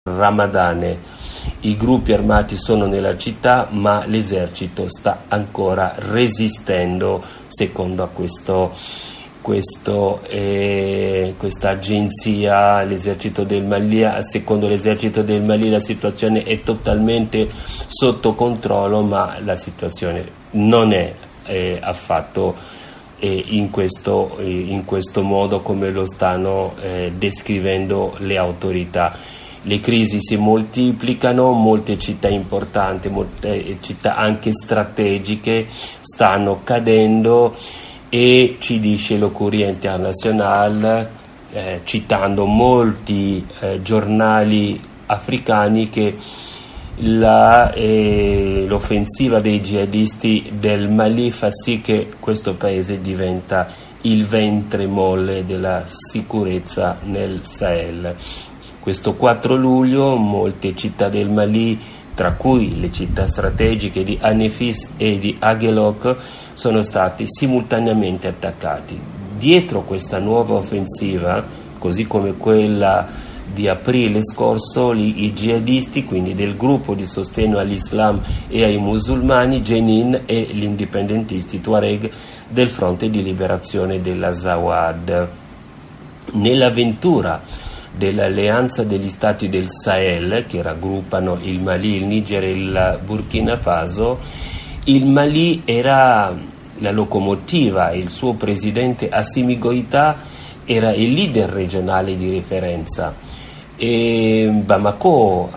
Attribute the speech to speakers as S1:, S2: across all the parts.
S1: Ramadane. I gruppi armati sono nella città, ma l'esercito sta ancora resistendo, secondo questa agenzia, l'esercito del Mali. Secondo l'esercito del Mali la situazione è totalmente sotto controllo, ma la situazione non è affatto in questo modo come lo stanno descrivendo le autorità. Le crisi si moltiplicano, molte città importanti, molte città anche strategiche stanno cadendo, e ci dice Le Courrier International, citando molti giornali africani, che l'offensiva dei jihadisti del Mali fa sì che questo paese diventa il ventre molle della sicurezza nel Sahel. Questo 4 luglio molte città del Mali, tra cui le città strategiche di Anefis e di Aguelok, sono stati simultaneamente attaccati. Dietro questa nuova offensiva, così come quella di aprile scorso, i jihadisti, quindi del gruppo di sostegno all'Islam e ai musulmani, Jenin, e gli indipendentisti Tuareg del fronte di liberazione dell'Azawad. Nell'avventura dell'alleanza degli stati del Sahel, che raggruppano il Mali, il Niger e il Burkina Faso, il Mali era la locomotiva, il suo presidente Assimi Goïta era il leader regionale di riferenza, e Bamako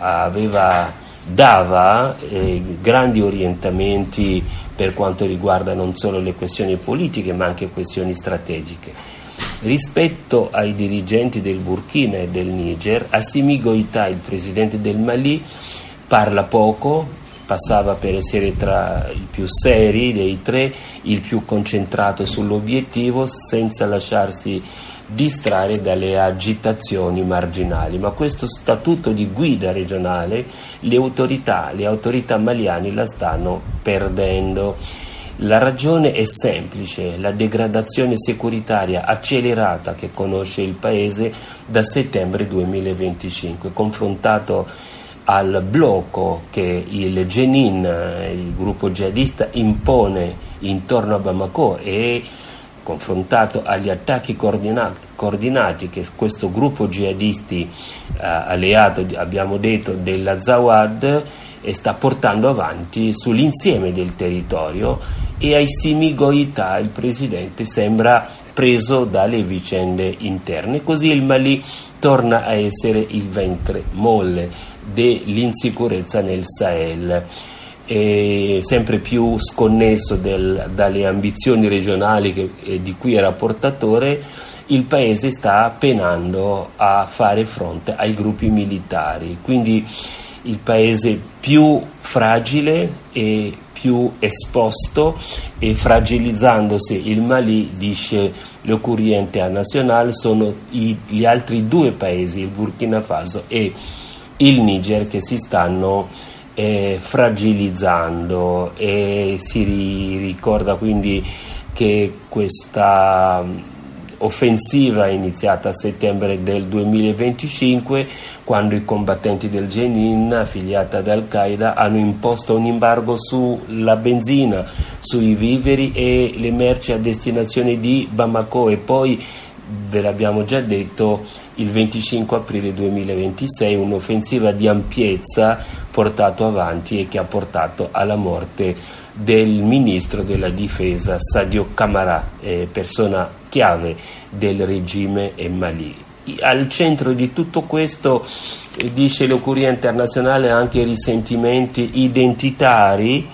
S1: dava grandi orientamenti per quanto riguarda non solo le questioni politiche ma anche questioni strategiche. Rispetto ai dirigenti del Burkina e del Niger, Assimi Goïta, il presidente del Mali, parla poco, passava per essere tra i più seri dei tre, il più concentrato sull'obiettivo, senza lasciarsi distrarre dalle agitazioni marginali. Ma questo statuto di guida regionale le autorità maliane la stanno perdendo. La ragione è semplice: la degradazione securitaria accelerata che conosce il paese da settembre 2025, confrontato al blocco che il Jenin, il gruppo jihadista, impone intorno a Bamako, e confrontato agli attacchi coordinati che questo gruppo jihadisti alleato, abbiamo detto, dell'Azawad sta portando avanti sull'insieme del territorio. E Assimi Goïta, il presidente, sembra preso dalle vicende interne. Così il Mali torna a essere il ventre molle dell'insicurezza nel Sahel, e sempre più sconnesso dalle ambizioni regionali di cui era portatore. Il paese sta penando a fare fronte ai gruppi militari, quindi il paese più fragile e più esposto, e fragilizzandosi il Mali, dice Le Courrier International, sono gli altri due paesi, il Burkina Faso e il Niger, che si stanno fragilizzando. E si ricorda quindi che questa offensiva è iniziata a settembre del 2025, quando i combattenti del Jenin, affiliati ad Al-Qaeda, hanno imposto un embargo sulla benzina, sui viveri e le merci a destinazione di Bamako. E poi, ve l'abbiamo già detto, il 25 aprile 2026 un'offensiva di ampiezza portato avanti e che ha portato alla morte del ministro della difesa Sadio Camara, persona chiave del regime Mali. Al centro di tutto questo, dice Le Courrier International, anche risentimenti identitari,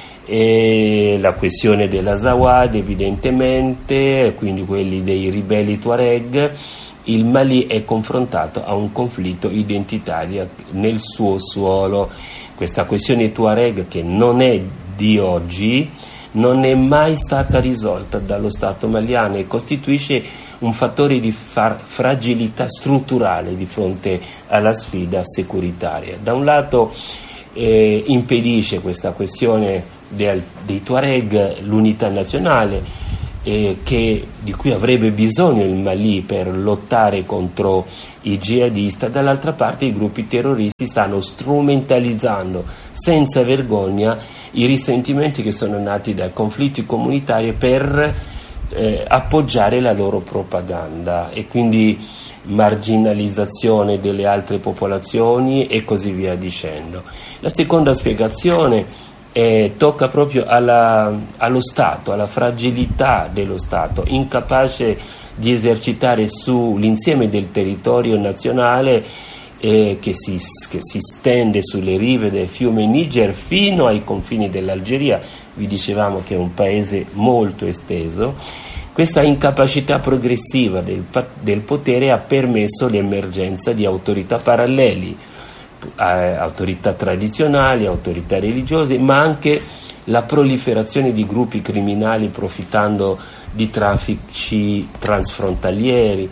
S1: la questione dell'Azawad evidentemente, quindi quelli dei ribelli Tuareg. Il Mali è confrontato a un conflitto identitario nel suo suolo. Questa questione Tuareg, che non è di oggi, non è mai stata risolta dallo Stato maliano e costituisce un fattore di fragilità strutturale di fronte alla sfida securitaria. Da un lato impedisce questa questione dei Tuareg l'unità nazionale, di cui avrebbe bisogno il Mali per lottare contro i jihadisti. Dall'altra parte i gruppi terroristi stanno strumentalizzando senza vergogna i risentimenti che sono nati dai conflitti comunitari per appoggiare la loro propaganda, e quindi marginalizzazione delle altre popolazioni e così via dicendo. La seconda spiegazione tocca proprio allo Stato, alla fragilità dello Stato, incapace di esercitare sull'insieme del territorio nazionale che si stende sulle rive del fiume Niger fino ai confini dell'Algeria. Vi dicevamo che è un paese molto esteso. Questa incapacità progressiva del potere ha permesso l'emergenza di autorità paralleli, autorità tradizionali, autorità religiose, ma anche la proliferazione di gruppi criminali profittando di traffici transfrontalieri,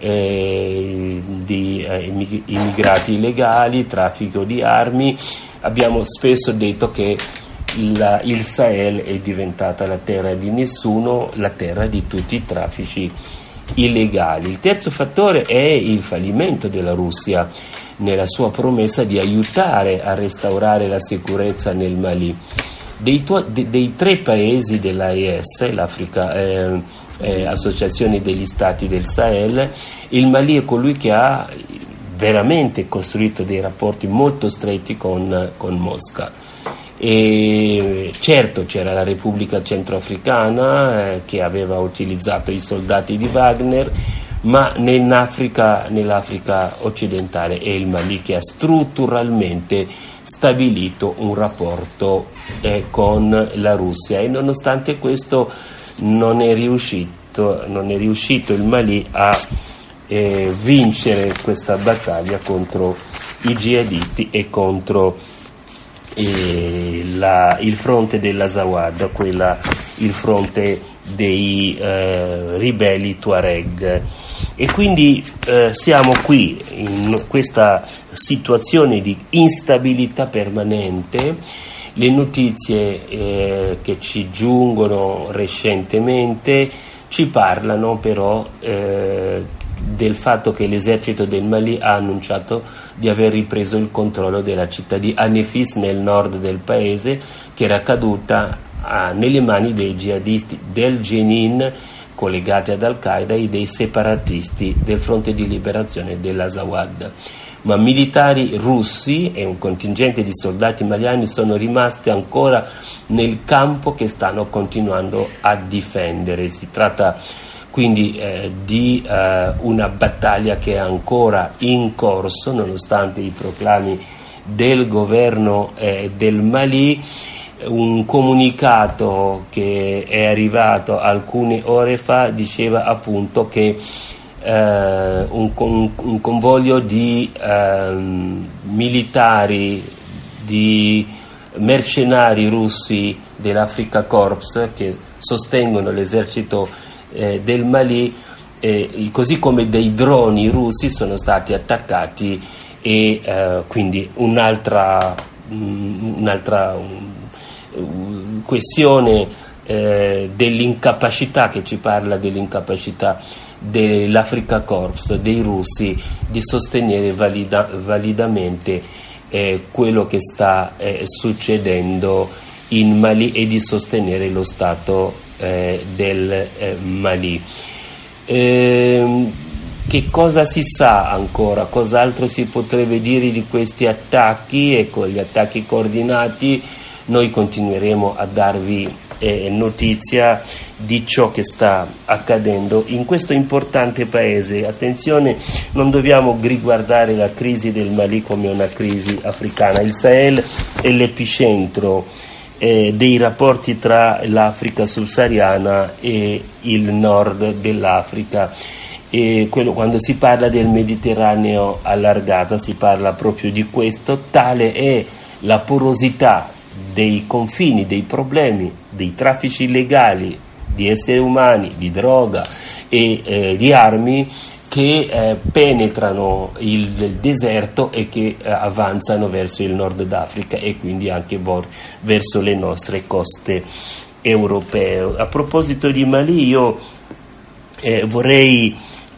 S1: di immigrati illegali, traffico di armi. Abbiamo spesso detto che il Sahel è diventata la terra di nessuno, la terra di tutti i traffici illegali. Il terzo fattore è il fallimento della Russia nella sua promessa di aiutare a restaurare la sicurezza nel Mali. Dei tre paesi dell'AES, l'Africa, Associazione degli Stati del Sahel, il Mali è colui che ha veramente costruito dei rapporti molto stretti con Mosca. E certo c'era la Repubblica Centroafricana che aveva utilizzato i soldati di Wagner, ma nell'Africa occidentale è il Mali che ha strutturalmente stabilito un rapporto con la Russia, e nonostante questo non è riuscito il Mali a vincere questa battaglia contro i jihadisti e contro il fronte dell'Azawad, il fronte dei ribelli Tuareg. E quindi siamo qui in questa situazione di instabilità permanente. Le notizie che ci giungono recentemente ci parlano però del fatto che l'esercito del Mali ha annunciato di aver ripreso il controllo della città di Anefis nel nord del paese, che era caduta nelle mani dei jihadisti del Jenin collegati ad Al-Qaeda e dei separatisti del fronte di liberazione dell'Azawad. Ma militari russi e un contingente di soldati maliani sono rimasti ancora nel campo, che stanno continuando a difendere. Si tratta quindi di una battaglia che è ancora in corso, nonostante i proclami del governo del Mali. Un comunicato che è arrivato alcune ore fa diceva appunto che un convoglio di militari, di mercenari russi dell'Africa Corps che sostengono l'esercito del Mali, così come dei droni russi, sono stati attaccati, e quindi un'altra questione dell'incapacità, che ci parla dell'incapacità dell'Africa Corps, dei russi, di sostenere validamente quello che sta succedendo in Mali e di sostenere lo Stato del Mali. Che cosa si sa ancora? Cos'altro si potrebbe dire di questi attacchi? E con gli attacchi coordinati noi continueremo a darvi notizia di ciò che sta accadendo in questo importante paese. Attenzione, non dobbiamo riguardare la crisi del Mali come una crisi africana. Il Sahel è l'epicentro dei rapporti tra l'Africa subsahariana e il nord dell'Africa. E quando si parla del Mediterraneo allargato si parla proprio di questo. Tale è la porosità dei confini, dei problemi, dei traffici illegali di esseri umani, di droga e di armi, che penetrano il deserto e che avanzano verso il nord d'Africa e quindi anche verso le nostre coste europeo. A proposito di Mali, io vorrei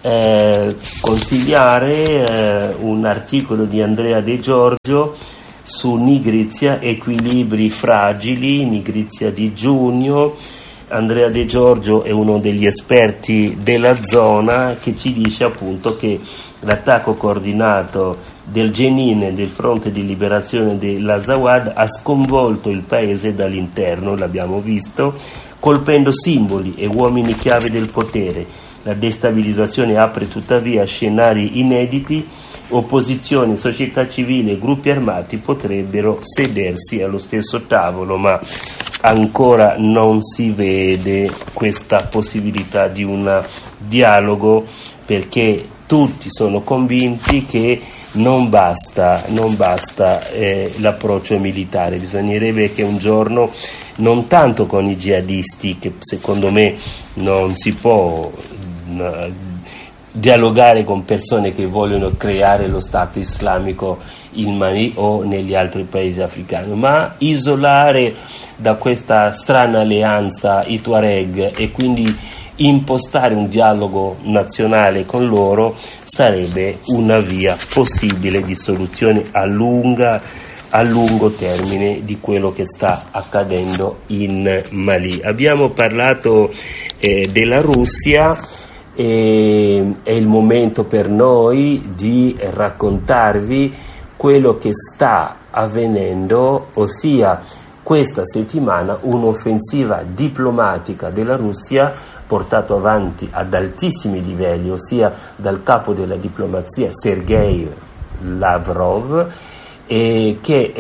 S1: consigliare un articolo di Andrea De Giorgio su Nigrizia, equilibri fragili, Nigrizia di giugno. Andrea De Giorgio è uno degli esperti della zona, che ci dice appunto che l'attacco coordinato del Jenin, del fronte di liberazione dell'Azawad, ha sconvolto il paese dall'interno, l'abbiamo visto, colpendo simboli e uomini chiave del potere. La destabilizzazione apre tuttavia scenari inediti. Opposizione, società civile e gruppi armati potrebbero sedersi allo stesso tavolo, ma ancora non si vede questa possibilità di un dialogo, perché tutti sono convinti che non basta l'approccio militare. Bisognerebbe che un giorno, non tanto con i jihadisti, che secondo me non si può dialogare con persone che vogliono creare lo Stato islamico in Mali o negli altri paesi africani, ma isolare da questa strana alleanza i Tuareg e quindi impostare un dialogo nazionale con loro sarebbe una via possibile di soluzione a lungo termine di quello che sta accadendo in Mali. Abbiamo parlato della Russia. È il momento per noi di raccontarvi quello che sta avvenendo, ossia questa settimana un'offensiva diplomatica della Russia portata avanti ad altissimi livelli, ossia dal capo della diplomazia Sergei Lavrov, che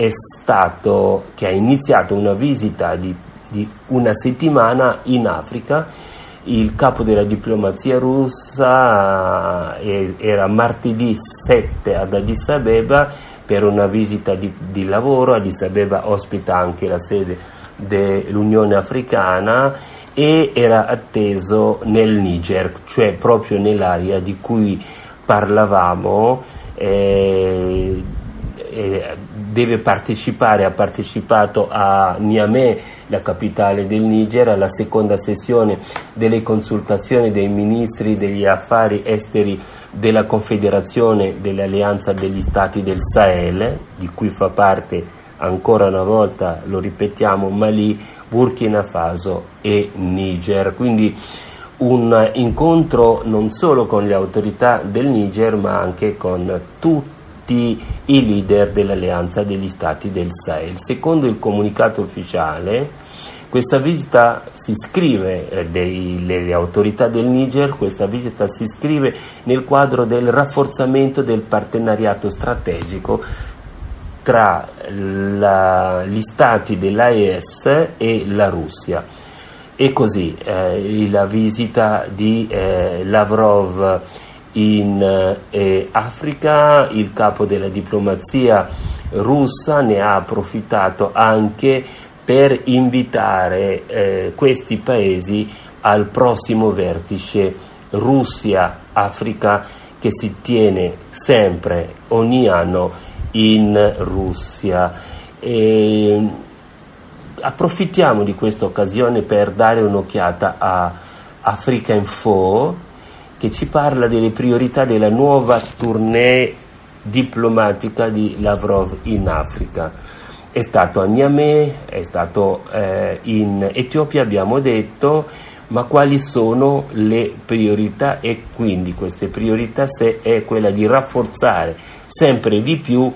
S1: ha iniziato una visita di una settimana in Africa. Il capo della diplomazia russa era martedì 7 ad Addis Abeba per una visita di lavoro. Addis Abeba ospita anche la sede dell'Unione Africana e era atteso nel Niger, cioè proprio nell'area di cui parlavamo. Deve partecipare, ha partecipato a Niamey, la capitale del Niger, alla seconda sessione delle consultazioni dei ministri degli affari esteri della Confederazione dell'Alleanza degli Stati del Sahel, di cui fa parte ancora una volta, lo ripetiamo, Mali, Burkina Faso e Niger. Quindi un incontro non solo con le autorità del Niger, ma anche con tutti i leader dell'Alleanza degli Stati del Sahel. Secondo il comunicato ufficiale, questa visita si iscrive, delle autorità del Niger, questa visita si iscrive nel quadro del rafforzamento del partenariato strategico tra gli stati dell'AES e la Russia. E così la visita di Lavrov in Africa, il capo della diplomazia russa ne ha approfittato anche per invitare questi paesi al prossimo vertice Russia-Africa che si tiene sempre ogni anno in Russia. Approfittiamo di questa occasione per dare un'occhiata a Africa Info, che ci parla delle priorità della nuova tournée diplomatica di Lavrov in Africa. È stato a Niamey, è stato in Etiopia, abbiamo detto, ma quali sono le priorità? E quindi queste priorità è quella di rafforzare sempre di più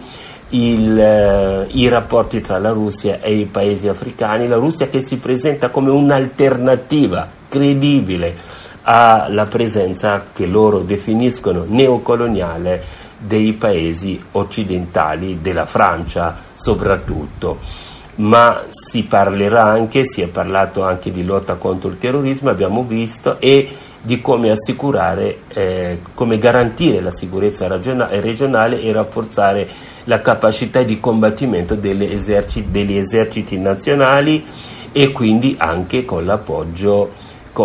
S1: i rapporti tra la Russia e i paesi africani, la Russia che si presenta come un'alternativa credibile alla presenza che loro definiscono neocoloniale dei paesi occidentali, della Francia soprattutto. Ma si è parlato anche di lotta contro il terrorismo, abbiamo visto, e di come assicurare, come garantire la sicurezza regionale e rafforzare la capacità di combattimento degli eserciti nazionali, e quindi anche con l'appoggio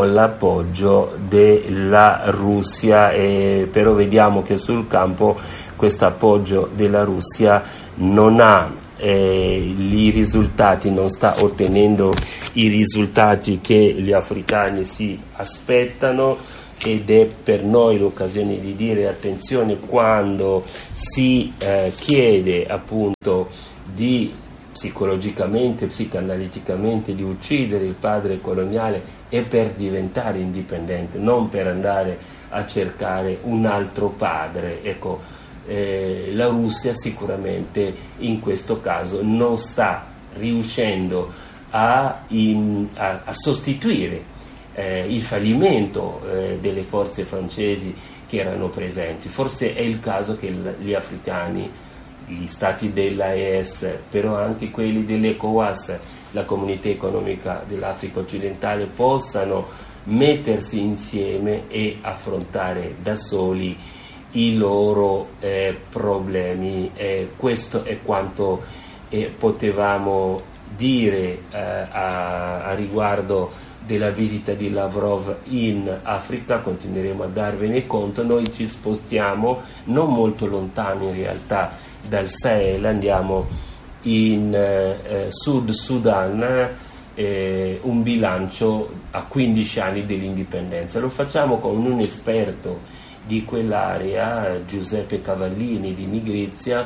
S1: della Russia. Però vediamo che sul campo questo appoggio della Russia non ha i risultati, non sta ottenendo i risultati che gli africani si aspettano, ed è per noi l'occasione di dire attenzione quando si chiede appunto di psicologicamente, psicoanaliticamente di uccidere il padre coloniale e per diventare indipendente, non per andare a cercare un altro padre. Ecco, la Russia sicuramente in questo caso non sta riuscendo a sostituire il fallimento delle forze francesi che erano presenti. Forse è il caso che gli africani, gli stati dell'AES, però anche quelli dell'ECOWAS, la comunità economica dell'Africa occidentale, possano mettersi insieme e affrontare da soli i loro problemi. Questo è quanto potevamo dire a riguardo della visita di Lavrov in Africa. Continueremo a darvene conto. Noi ci spostiamo non molto lontano in realtà dal Sahel, andiamo in Sud Sudan, un bilancio a 15 anni dell'indipendenza. Lo facciamo con un esperto di quell'area, Giuseppe Cavallini di Nigrizia.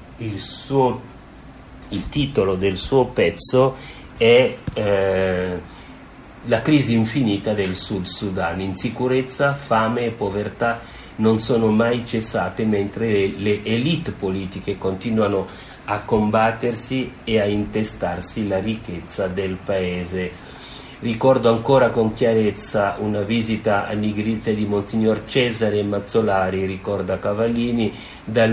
S1: Il titolo del suo pezzo è La crisi infinita del Sud Sudan. Insicurezza, fame e povertà non sono mai cessate mentre le elite politiche continuano a combattersi e a intestarsi la ricchezza del paese. Ricordo ancora con chiarezza una visita a Nigrizia di Monsignor Cesare Mazzolari, ricorda Cavallini, dal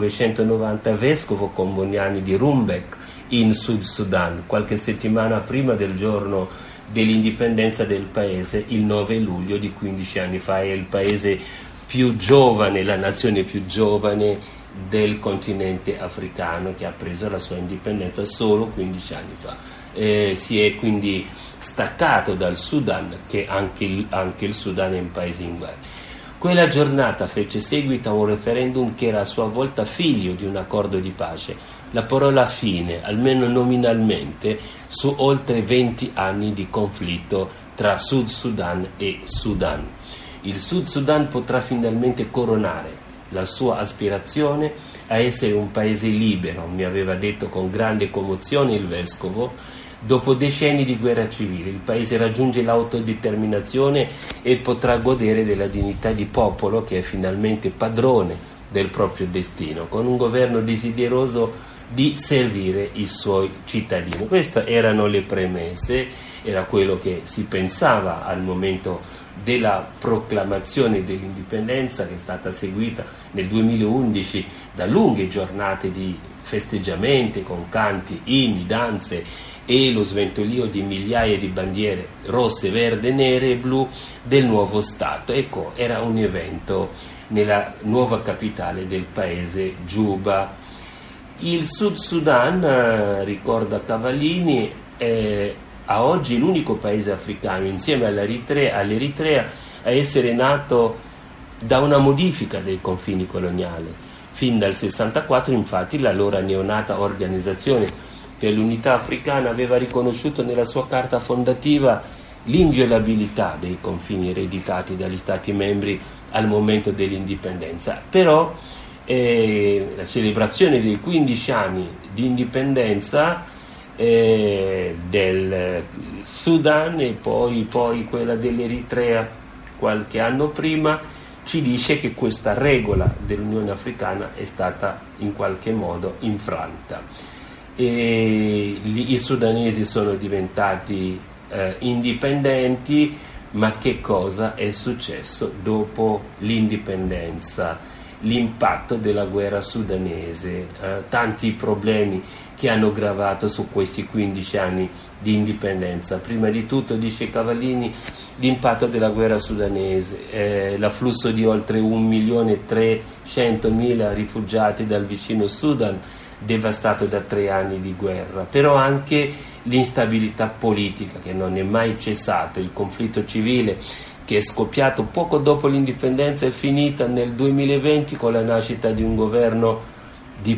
S1: 1990 vescovo comboniani di Rumbek in Sud Sudan, qualche settimana prima del giorno dell'indipendenza del paese, il 9 luglio di 15 anni fa. È il paese più giovane, la nazione più giovane del continente africano, che ha preso la sua indipendenza solo 15 anni fa. Si è quindi staccato dal Sudan, che anche il Sudan è un paese in guerra. Quella giornata fece seguito a un referendum che era a sua volta figlio di un accordo di pace. La parola fine, almeno nominalmente, su oltre 20 anni di conflitto tra Sud Sudan e Sudan. Il Sud Sudan potrà finalmente coronare la sua aspirazione a essere un paese libero, mi aveva detto con grande commozione il vescovo. Dopo decenni di guerra civile, il paese raggiunge l'autodeterminazione e potrà godere della dignità di popolo che è finalmente padrone del proprio destino, con un governo desideroso di servire i suoi cittadini. Queste erano le premesse, era quello che si pensava al momento della proclamazione dell'indipendenza, che è stata seguita nel 2011 da lunghe giornate di festeggiamenti con canti, inni, danze e lo sventolio di migliaia di bandiere rosse, verde, nere e blu del nuovo Stato. Ecco, era un evento nella nuova capitale del paese, Giuba. Il Sud Sudan, ricorda Cavallini, è a oggi l'unico paese africano, insieme all'Eritrea, a essere nato da una modifica dei confini coloniali. Fin dal 1964, infatti, l'allora neonata Organizzazione per l'Unità Africana aveva riconosciuto nella sua carta fondativa l'inviolabilità dei confini ereditati dagli Stati membri al momento dell'indipendenza. Però la celebrazione dei 15 anni di indipendenza del Sudan e poi quella dell'Eritrea qualche anno prima ci dice che questa regola dell'Unione Africana è stata in qualche modo infranta. I sudanesi sono diventati indipendenti, ma che cosa è successo dopo l'indipendenza? L'impatto della guerra sudanese, tanti problemi che hanno gravato su questi 15 anni di indipendenza. Prima di tutto, dice Cavallini, l'impatto della guerra sudanese, l'afflusso di oltre 1.300.000 rifugiati dal vicino Sudan, devastato da 3 anni di guerra, però anche l'instabilità politica che non è mai cessata, il conflitto civile che è scoppiato poco dopo l'indipendenza e finita nel 2020 con la nascita di un governo di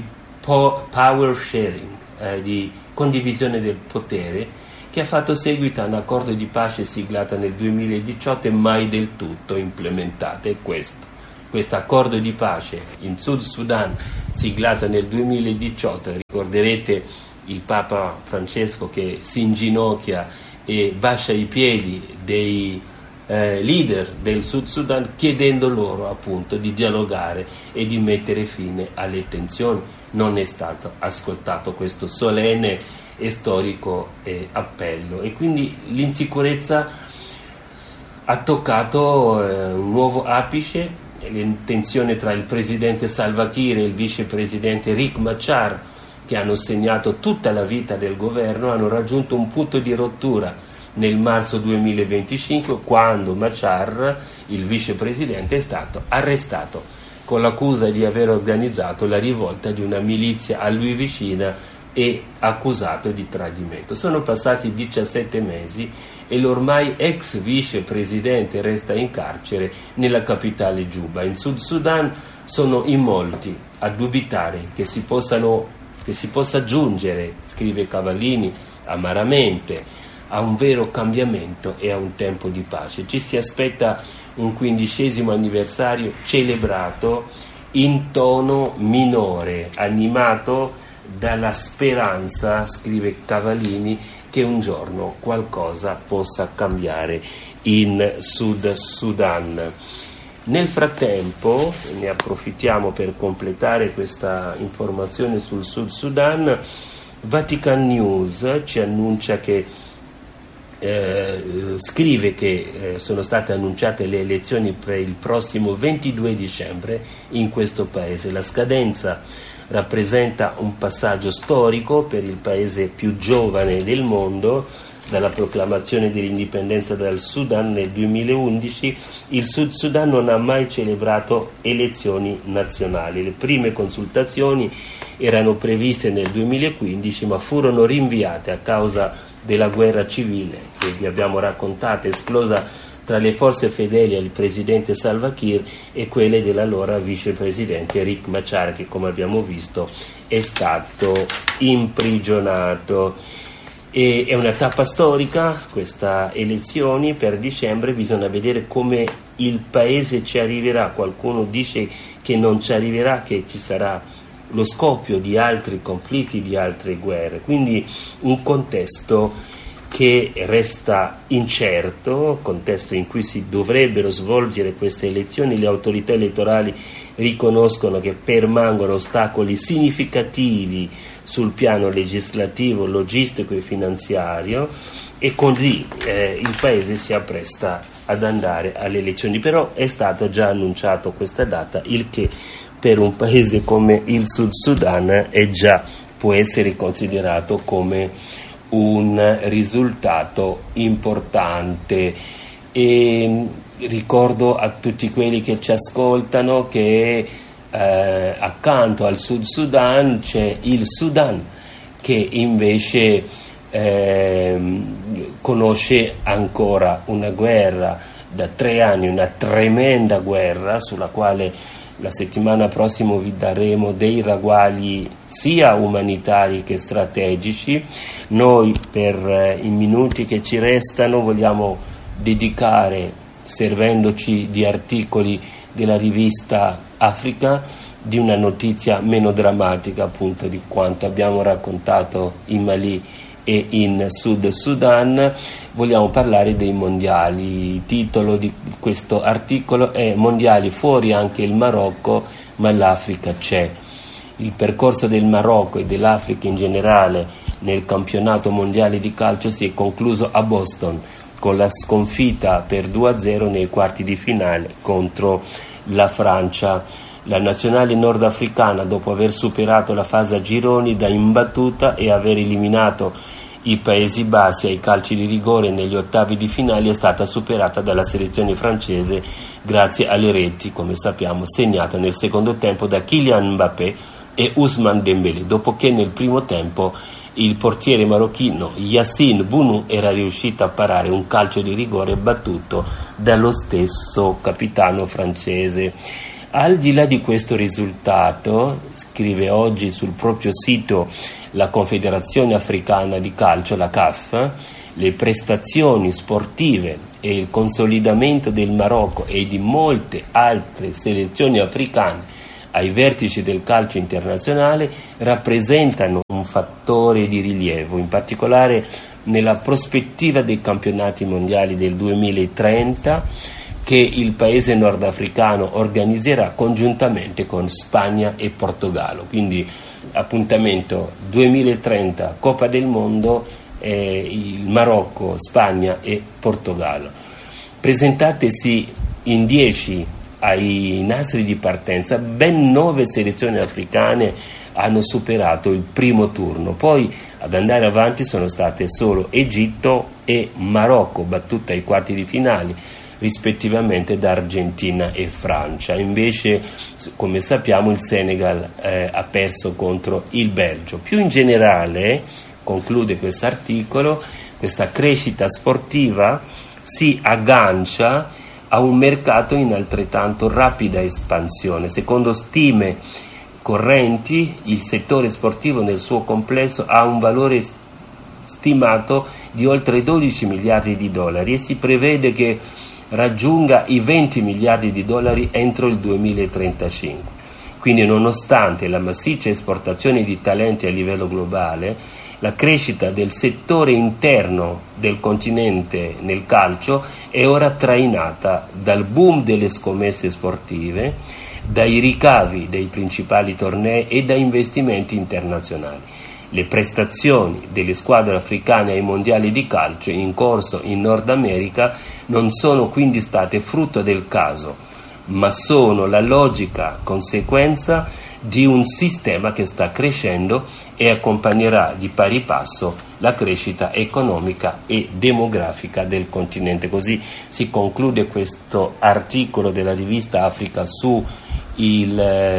S1: power sharing, di condivisione del potere, che ha fatto seguito a un accordo di pace siglato nel 2018 e mai del tutto implementato. È questo accordo di pace in Sud Sudan siglato nel 2018, ricorderete il Papa Francesco che si inginocchia e bacia i piedi dei leader del Sud Sudan, chiedendo loro appunto di dialogare e di mettere fine alle tensioni. Non è stato ascoltato questo solenne e storico appello, e quindi l'insicurezza ha toccato un nuovo apice. Le tensioni tra il presidente Salva Kiir e il vicepresidente Riek Machar, che hanno segnato tutta la vita del governo, hanno raggiunto un punto di rottura nel marzo 2025, quando Machar, il vicepresidente, è stato arrestato con l'accusa di aver organizzato la rivolta di una milizia a lui vicina e accusato di tradimento. Sono passati 17 mesi e l'ormai ex vicepresidente resta in carcere nella capitale Giuba. In Sud Sudan sono in molti a dubitare che si possa giungere, scrive Cavallini amaramente, a un vero cambiamento e a un tempo di pace. Ci si aspetta un 15° anniversario celebrato in tono minore, animato dalla speranza, scrive Cavallini, che un giorno qualcosa possa cambiare in Sud Sudan. Nel frattempo, ne approfittiamo per completare questa informazione sul Sud Sudan, Vatican News ci annuncia che scrive che sono state annunciate le elezioni per il prossimo 22 dicembre in questo paese. La scadenza rappresenta un passaggio storico per il paese più giovane del mondo. Dalla proclamazione dell'indipendenza dal Sudan nel 2011, il Sud Sudan non ha mai celebrato elezioni nazionali. Le prime consultazioni erano previste nel 2015, ma furono rinviate a causa della guerra civile che vi abbiamo raccontato, esplosa tra le forze fedeli al presidente Salva Kiir e quelle dell'allora vicepresidente Riek Machar, che come abbiamo visto è stato imprigionato. E è una tappa storica questa elezioni per dicembre, bisogna vedere come il paese ci arriverà. Qualcuno dice che non ci arriverà, che ci sarà lo scoppio di altri conflitti, di altre guerre, quindi un contesto che resta incerto, contesto in cui si dovrebbero svolgere queste elezioni. Le autorità elettorali riconoscono che permangono ostacoli significativi sul piano legislativo, logistico e finanziario, e così il paese si appresta ad andare alle elezioni. Però è stato già annunciato questa data, il che per un paese come il Sud Sudan può essere considerato come un risultato importante. E ricordo a tutti quelli che ci ascoltano che accanto al Sud Sudan c'è il Sudan, che invece conosce ancora una guerra da 3 anni, una tremenda guerra sulla quale la settimana prossima vi daremo dei ragguagli sia umanitari che strategici. Noi per i minuti che ci restano vogliamo dedicare, servendoci di articoli della rivista Africa, di una notizia meno drammatica appunto di quanto abbiamo raccontato in Mali e in Sud Sudan. Vogliamo parlare dei mondiali. Il titolo di questo articolo è "Mondiali fuori anche il Marocco, ma l'Africa c'è". Il percorso del Marocco e dell'Africa in generale nel campionato mondiale di calcio si è concluso a Boston con la sconfitta per 2-0 nei quarti di finale contro la Francia. La nazionale nordafricana, dopo aver superato la fase a gironi da imbattuta e aver eliminato i Paesi Bassi ai calci di rigore negli ottavi di finale, è stata superata dalla selezione francese grazie alle reti, come sappiamo, segnate nel secondo tempo da Kylian Mbappé e Ousmane Dembélé, dopo che nel primo tempo il portiere marocchino Yassine Bounou era riuscito a parare un calcio di rigore battuto dallo stesso capitano francese. Al di là di questo risultato, scrive oggi sul proprio sito la Confederazione Africana di Calcio, la CAF, le prestazioni sportive e il consolidamento del Marocco e di molte altre selezioni africane ai vertici del calcio internazionale rappresentano un fattore di rilievo, in particolare nella prospettiva dei campionati mondiali del 2030 che il paese nordafricano organizzerà congiuntamente con Spagna e Portogallo. Quindi appuntamento 2030 Coppa del Mondo, il Marocco, Spagna e Portogallo. Presentatesi in 10 ai nastri di partenza, ben 9 selezioni africane hanno superato il primo turno, poi ad andare avanti sono state solo Egitto e Marocco, battuta ai quarti di finale rispettivamente da Argentina e Francia. Invece, come sappiamo, il Senegal ha perso contro il Belgio. Più in generale, conclude questo articolo, questa crescita sportiva si aggancia a un mercato in altrettanto rapida espansione. Secondo stime correnti, il settore sportivo nel suo complesso ha un valore stimato di oltre 12 miliardi di dollari e si prevede che raggiunga i 20 miliardi di dollari entro il 2035. Quindi, nonostante la massiccia esportazione di talenti a livello globale, la crescita del settore interno del continente nel calcio è ora trainata dal boom delle scommesse sportive, dai ricavi dei principali tornei e da investimenti internazionali. Le prestazioni delle squadre africane ai mondiali di calcio in corso in Nord America non sono quindi state frutto del caso, ma sono la logica conseguenza di un sistema che sta crescendo e accompagnerà di pari passo la crescita economica e demografica del continente. Così si conclude questo articolo della rivista Africa su i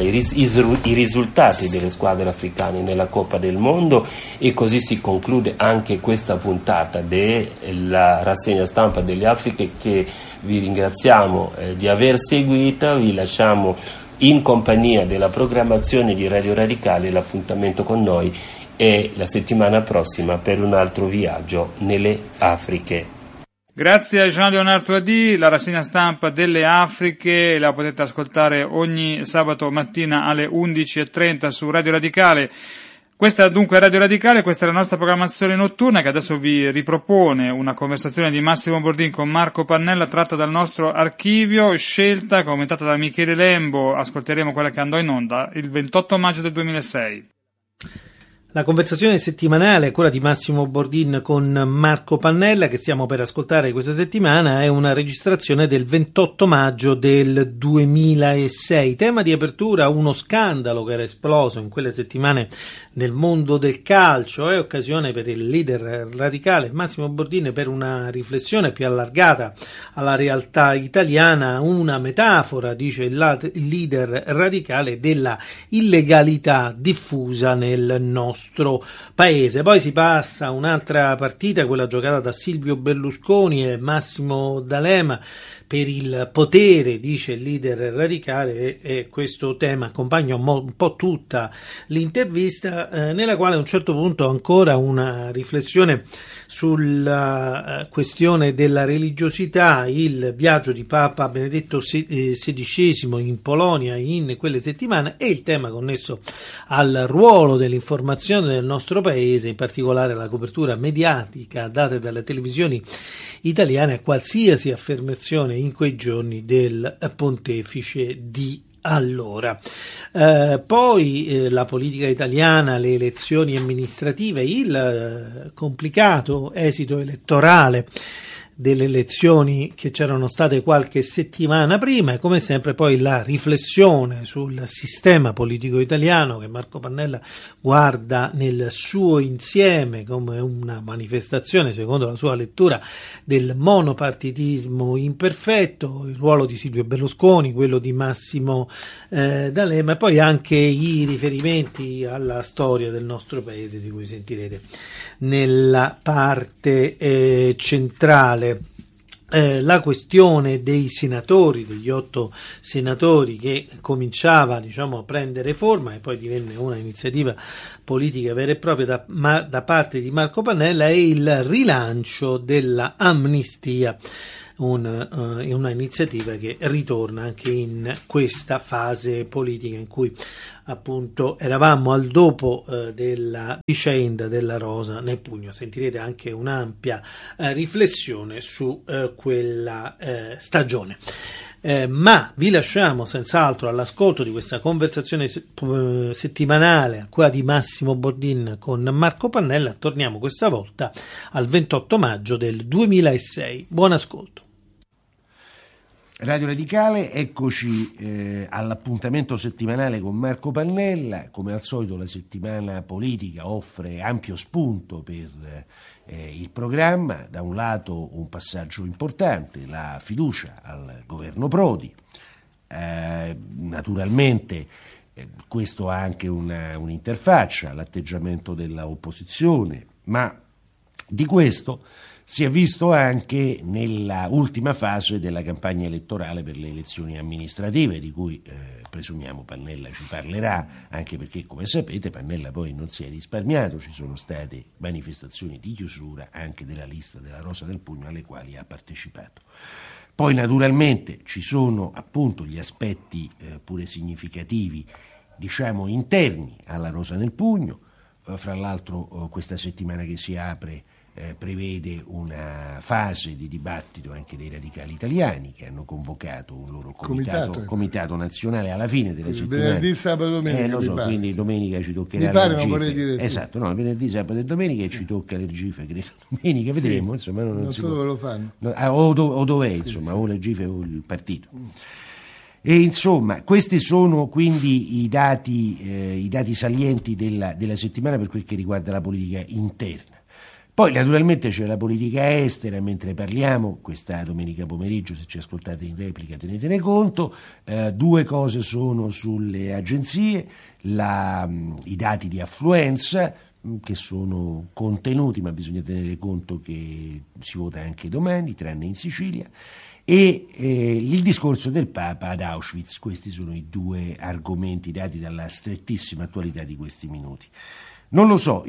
S1: risultati delle squadre africane nella Coppa del Mondo, e così si conclude anche questa puntata della rassegna stampa delle Afriche, che vi ringraziamo di aver seguito. Vi lasciamo in compagnia della programmazione di Radio Radicale. L'appuntamento con noi è la settimana prossima per un altro viaggio nelle Afriche.
S2: Grazie a Jean Leonardo Adi. La rassegna stampa delle Afriche la potete ascoltare ogni sabato mattina alle 11:30 su Radio Radicale. Questa dunque è Radio Radicale, questa è la nostra programmazione notturna, che adesso vi ripropone una conversazione di Massimo Bordin con Marco Pannella tratta dal nostro archivio, scelta commentata da Michele Lembo. Ascolteremo quella che andò in onda il 28 maggio del 2006.
S3: La conversazione settimanale, quella di Massimo Bordin con Marco Pannella, che stiamo per ascoltare questa settimana, è una registrazione del 28 maggio del 2006. Tema di apertura: uno scandalo che era esploso in quelle settimane nel mondo del calcio. È occasione per il leader radicale Massimo Bordin per una riflessione più allargata alla realtà italiana, una metafora, dice il leader radicale, della illegalità diffusa nel nostro paese. Poi si passa a un'altra partita, quella giocata da Silvio Berlusconi e Massimo D'Alema per il potere, dice il leader radicale, e questo tema accompagna un po' tutta l'intervista, nella quale a un certo punto ancora una riflessione sulla questione della religiosità, il viaggio di Papa Benedetto XVI in Polonia in quelle settimane e il tema connesso al ruolo dell'informazione nel nostro paese, in particolare la copertura mediatica data dalle televisioni italiane a qualsiasi affermazione in quei giorni del pontefice di allora. Poi la politica italiana, le elezioni amministrative, il complicato esito elettorale delle elezioni che c'erano state qualche settimana prima, e come sempre poi la riflessione sul sistema politico italiano che Marco Pannella guarda nel suo insieme come una manifestazione, secondo la sua lettura, del monopartitismo imperfetto, il ruolo di Silvio Berlusconi, quello di Massimo D'Alema, e poi anche i riferimenti alla storia del nostro paese, di cui sentirete nella parte centrale la questione dei senatori, degli 8 senatori, che cominciava, diciamo, a prendere forma e poi divenne una iniziativa politica vera e propria da parte di Marco Pannella, e il rilancio della amnistia, una iniziativa che ritorna anche in questa fase politica in cui appunto eravamo al dopo della vicenda della Rosa nel Pugno. Sentirete anche un'ampia riflessione su quella stagione. Ma vi lasciamo senz'altro all'ascolto di questa conversazione settimanale a quella di Massimo Bordin con Marco Pannella. Torniamo questa volta al 28 maggio del 2006. Buon ascolto.
S4: Radio Radicale, eccoci all'appuntamento settimanale con Marco Pannella. Come al solito la settimana politica offre ampio spunto per il programma. Da un lato un passaggio importante, la fiducia al governo Prodi. Naturalmente questo ha anche un'interfaccia, l'atteggiamento della opposizione, ma di questo si è visto anche nella ultima fase della campagna elettorale per le elezioni amministrative, di cui presumiamo Pannella ci parlerà, anche perché, come sapete, Pannella poi non si è risparmiato, ci sono state manifestazioni di chiusura anche della lista della Rosa del Pugno alle quali ha partecipato. Poi naturalmente ci sono appunto gli aspetti pure significativi, diciamo interni alla Rosa del Pugno. Fra l'altro questa settimana che si apre prevede una fase di dibattito anche dei radicali italiani, che hanno convocato un loro comitato nazionale alla fine della settimana.
S5: Venerdì, sabato, domenica.
S4: Lo so, quindi domenica ci toccherà.
S5: Mi pare, non vorrei dire.
S4: Esatto, no, venerdì, sabato e domenica ci tocca le GIFE, credo. Domenica vedremo, insomma, non
S5: so dove lo fanno.
S4: O dov'è, insomma, o le GIFE o il partito. E insomma, questi sono quindi i dati salienti della settimana per quel che riguarda la politica interna. Poi naturalmente c'è la politica estera, mentre parliamo, questa domenica pomeriggio, se ci ascoltate in replica tenetene conto. Due cose sono sulle agenzie, i dati di affluenza, che sono contenuti, ma bisogna tenere conto che si vota anche domani, tranne in Sicilia, e il discorso del Papa ad Auschwitz. Questi sono i due argomenti dati dalla strettissima attualità di questi minuti. Non lo so,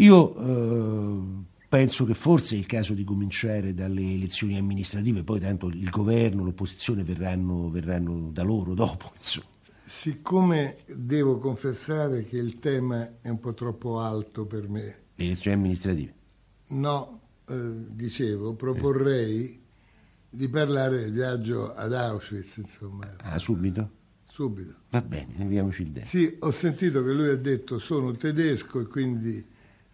S4: io penso che forse è il caso di cominciare dalle elezioni amministrative, poi tanto il governo, l'opposizione verranno da loro dopo, insomma.
S5: Siccome devo confessare che il tema è un po' troppo alto per me.
S4: Le elezioni amministrative?
S5: No, dicevo, proporrei di parlare del viaggio ad Auschwitz, insomma.
S4: Ah, subito?
S5: Subito.
S4: Va bene, leviamoci il dente.
S5: Sì, ho sentito che lui ha detto sono tedesco e quindi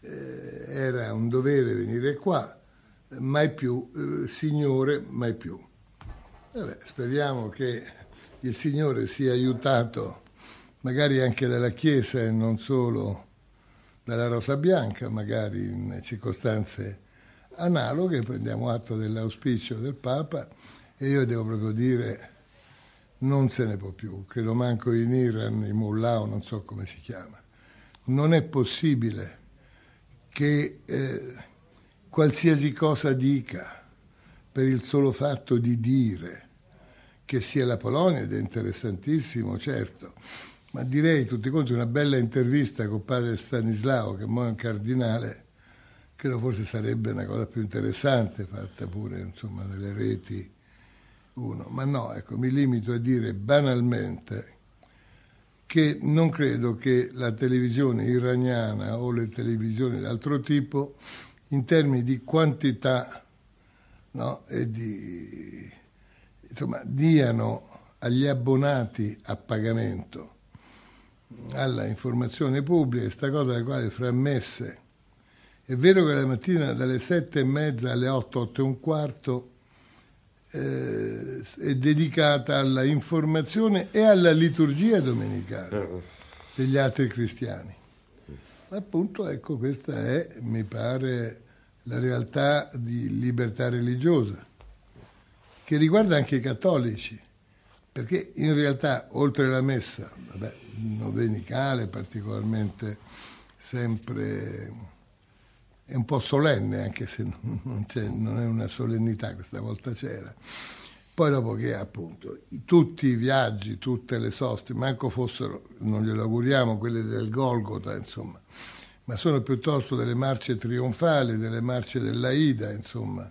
S5: era un dovere venire qua, mai più, signore, mai più. Vabbè, speriamo che il Signore sia aiutato magari anche dalla Chiesa e non solo dalla Rosa Bianca, magari in circostanze analoghe. Prendiamo atto dell'auspicio del Papa e io devo proprio dire non se ne può più, credo manco in Iran, in Mullah, non so come si chiama. Non è possibile che qualsiasi cosa dica per il solo fatto di dire che sia la Polonia, ed è interessantissimo, certo, ma direi tutti quanti una bella intervista con padre Stanislao, che mo è un cardinale, credo forse sarebbe una cosa più interessante, fatta pure insomma nelle reti ma no, ecco, mi limito a dire banalmente che non credo che la televisione iraniana o le televisioni d'altro tipo, in termini di quantità, no, e diano agli abbonati a pagamento alla informazione pubblica questa cosa alla quale frammesse. È vero che la mattina dalle 7:30 alle 8:15 è dedicata alla informazione e alla liturgia domenicale degli altri cristiani. Ma appunto, ecco, questa è, mi pare, la realtà di libertà religiosa, che riguarda anche i cattolici, perché in realtà, oltre la messa, domenicale particolarmente sempre è un po' solenne, anche se non è una solennità, questa volta c'era. Poi dopo che appunto tutti i viaggi, tutte le soste, manco fossero, non glielo auguriamo, quelle del Golgota, insomma, ma sono piuttosto delle marce trionfali, delle marce dell'Aida, insomma,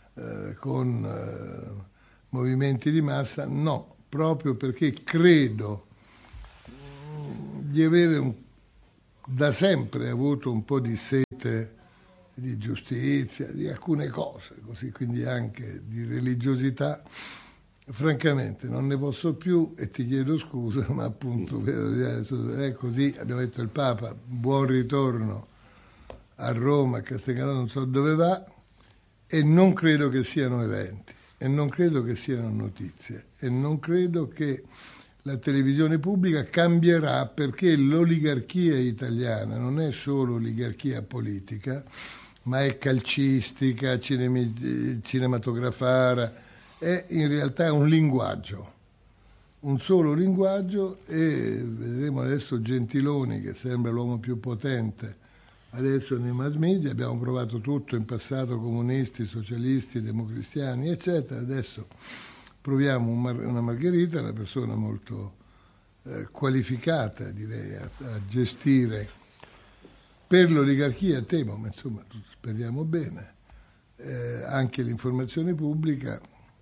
S5: con movimenti di massa, no, proprio perché credo di avere da sempre avuto un po' di sete di giustizia, di alcune cose, così, quindi anche di religiosità. Francamente non ne posso più e ti chiedo scusa, ma appunto è così. Abbiamo detto il Papa, buon ritorno a Roma, a Castellammare, non so dove va, e non credo che siano eventi, e non credo che siano notizie, e non credo che la televisione pubblica cambierà, perché l'oligarchia italiana non è solo oligarchia politica, ma è calcistica, cinematografara, è in realtà un linguaggio, un solo linguaggio, e vedremo adesso Gentiloni, che sembra l'uomo più potente adesso nei mass media. Abbiamo provato tutto in passato, comunisti, socialisti, democristiani, eccetera. Adesso proviamo una Margherita, una persona molto qualificata, direi, a gestire per l'oligarchia, temo, ma insomma speriamo bene, anche l'informazione pubblica.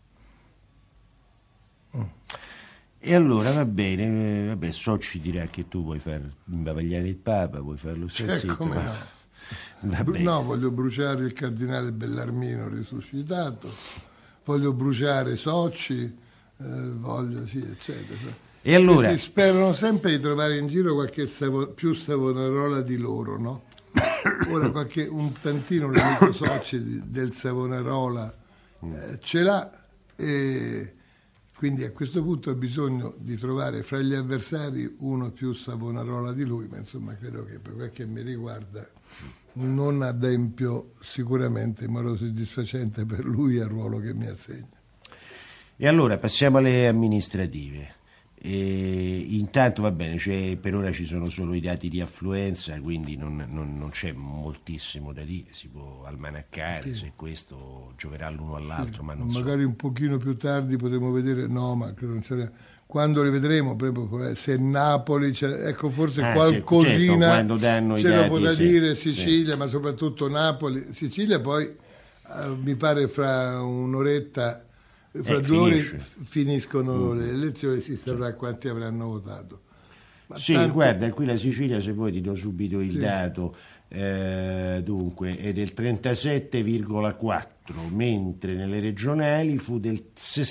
S4: E allora va bene, vabbè, Socci dirà che tu vuoi far imbavagliare il Papa, vuoi farlo zitto,
S5: Come no?
S4: Va bene.
S5: No, voglio bruciare il cardinale Bellarmino risuscitato, voglio bruciare Socci, voglio, sì, eccetera.
S4: E allora?
S5: Questi sperano sempre di trovare in giro qualche più Savonarola di loro, no? Ora un tantino l'amico Socci del Savonarola ce l'ha, e quindi a questo punto ha bisogno di trovare fra gli avversari uno più Savonarola di lui, ma insomma credo che per quel che mi riguarda non adempio sicuramente in modo soddisfacente per lui al ruolo che mi assegna.
S4: E allora passiamo alle amministrative. Intanto va bene, per ora ci sono solo i dati di affluenza, quindi non c'è moltissimo da dire, si può almanaccare se questo gioverà l'uno all'altro, ma non
S5: magari
S4: so.
S5: Un pochino più tardi potremo vedere, no, ma credo non c'era. Quando le vedremo, per esempio, se Napoli, ecco, forse qualcosina
S4: quando danno
S5: ce
S4: i dati,
S5: lo potrà dire Sicilia,
S4: sì.
S5: ma soprattutto Napoli. Sicilia poi mi pare fra un'oretta, fra 2 ore finiscono le elezioni, si saprà quanti avranno votato. Ma
S4: sì, guarda, qui la Sicilia, se vuoi ti do subito il dato, dunque è del 37,4, mentre nelle regionali fu del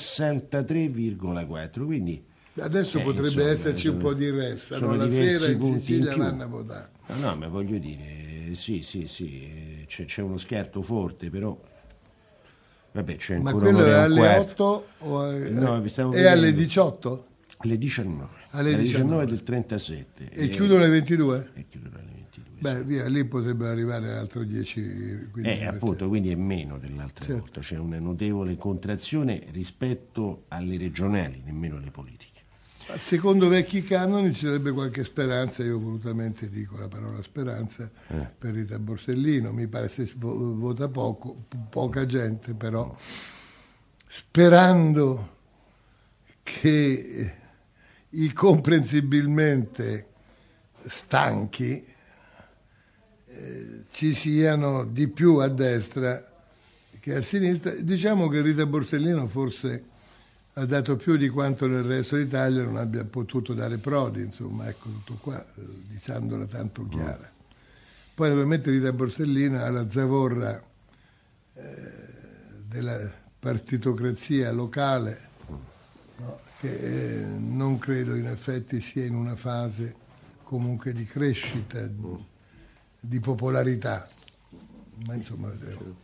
S4: 63,4, quindi
S5: adesso potrebbe
S4: insomma,
S5: esserci un po' di ressa, no? La sera in Sicilia vanno a votare.
S4: No, ma voglio dire, sì, c'è uno scherzo forte, però vabbè, c'è ancora.
S5: Ma quello è alle
S4: 8
S5: o è alle 18?
S4: Alle 19.
S5: Alle 19
S4: del 37.
S5: E chiudono alle 22?
S4: E chiudono alle 22.
S5: Beh, via, lì potrebbero arrivare altro 10-15%.
S4: Appunto, quindi è meno dell'altra volta, c'è una notevole contrazione rispetto alle regionali, nemmeno alle politiche.
S5: Secondo vecchi canoni ci sarebbe qualche speranza, io volutamente dico la parola speranza, per Rita Borsellino, mi pare se vota poca gente, però sperando che i comprensibilmente stanchi ci siano di più a destra che a sinistra. Diciamo che Rita Borsellino forse ha dato più di quanto nel resto d'Italia non abbia potuto dare Prodi, insomma, ecco, tutto qua, dicendola tanto chiara. Poi naturalmente Rita Borsellino ha la zavorra della partitocrazia locale, no? Che non credo in effetti sia in una fase comunque di crescita, di popolarità, ma insomma vedremo.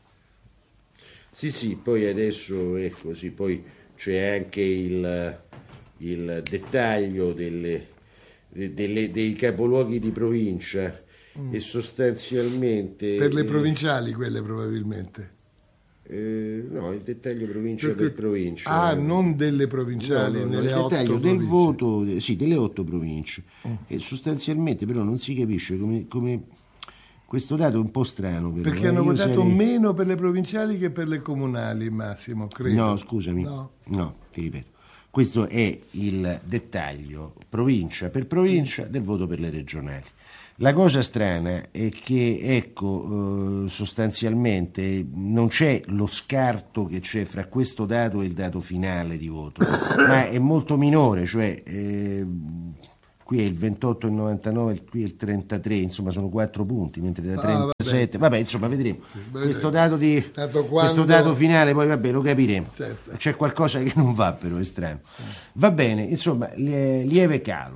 S4: Sì, poi adesso è così, poi c'è anche il dettaglio dei capoluoghi di provincia e sostanzialmente.
S5: Per le provinciali quelle probabilmente.
S4: No, il dettaglio provincia per provincia.
S5: Non delle provinciali,
S4: no,
S5: nelle
S4: il
S5: 8
S4: dettaglio
S5: province.
S4: del voto, sì, delle 8 province. E sostanzialmente però non si capisce come Questo dato è un po' strano. Però,
S5: perché hanno votato meno per le provinciali che per le comunali, Massimo, credo.
S4: No, scusami. No, ti ripeto. Questo è il dettaglio, provincia per provincia, del voto per le regionali. La cosa strana è che, ecco, sostanzialmente non c'è lo scarto che c'è fra questo dato e il dato finale di voto, ma è molto minore, cioè qui è il 28 e il 99, qui è il 33, insomma sono 4 punti, mentre da 37, vabbè insomma vedremo. Sì, questo dato questo dato finale poi vabbè lo capiremo. Certo. C'è qualcosa che non va però, è strano. Va bene, insomma, lieve calo,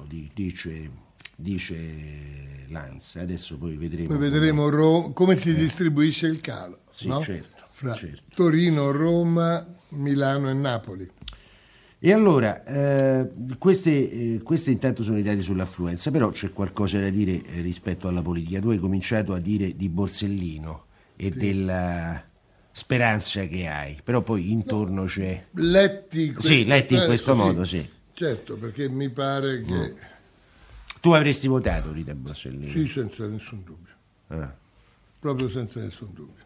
S4: dice l'ANSA, adesso poi vedremo.
S5: Poi vedremo come si distribuisce il calo,
S4: sì,
S5: no?
S4: certo,
S5: fra
S4: certo.
S5: Torino, Roma, Milano e Napoli.
S4: E allora, queste intanto sono i dati sull'affluenza, però c'è qualcosa da dire rispetto alla politica. Tu hai cominciato a dire di Borsellino e della speranza che hai, però poi intorno c'è...
S5: Letti
S4: in questo modo, sì.
S5: Certo, perché mi pare che...
S4: Tu avresti votato Rita Borsellino?
S5: Sì, senza nessun dubbio. Proprio senza nessun dubbio.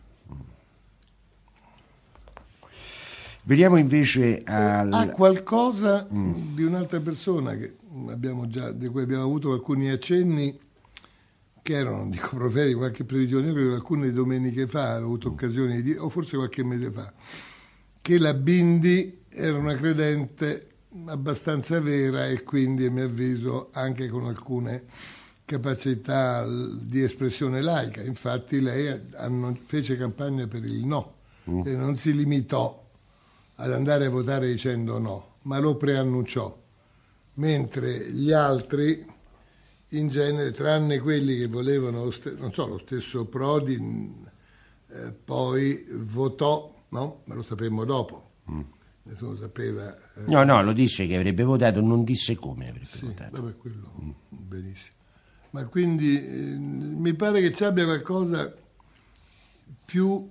S4: Veniamo invece
S5: a qualcosa di un'altra persona che di cui abbiamo avuto alcuni accenni, che erano, non dico profeti, qualche previsione, credo alcune domeniche fa avevo avuto occasione di dire, o forse qualche mese fa, che la Bindi era una credente abbastanza vera e quindi, a mio avviso, anche con alcune capacità di espressione laica. Infatti lei fece campagna per il no e non si limitò ad andare a votare dicendo no, ma lo preannunciò, mentre gli altri, in genere, tranne quelli che volevano, lo stesso Prodi, poi votò, no? Ma lo sapemmo dopo. Nessuno sapeva.
S4: No, lo disse che avrebbe votato, non disse come avrebbe votato.
S5: Vabbè, quello benissimo. Ma quindi mi pare che ci abbia qualcosa più